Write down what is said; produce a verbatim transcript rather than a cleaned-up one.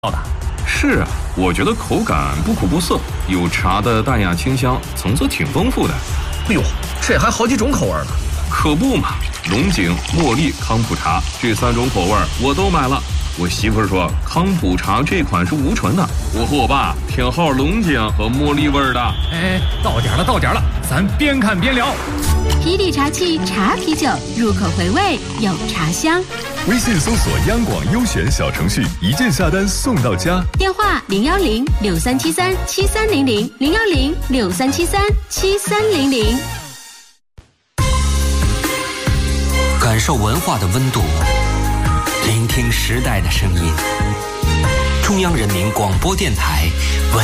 的。 是啊，我觉得口感不苦不涩，有茶的淡雅清香，层次挺丰富的。 哎呦，这还好几种口味呢。 可不嘛，龙井、茉莉、康普茶这三种口味我都买了。我媳妇儿说康普茶这款是无醇的，我和我爸偏好龙井和茉莉味儿的。 哎，到点了，到点了，咱边看边聊。 皮底茶器茶啤酒，入口回味有茶香。 微信搜索央广优选小程序，一键下单送到家。 电话零幺零六三七三七三零零零幺零六三七三七三零零。 感受文化的温度，聆听时代的声音。中央人民广播电台。